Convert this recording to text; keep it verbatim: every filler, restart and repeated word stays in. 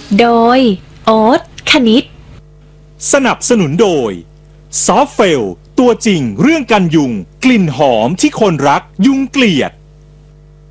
โดยโอ๊ตคณิตสนับสนุนโดยซอฟเฟลตัวจริงเรื่องกันยุงกลิ่นหอมที่คนรักยุงเกลียด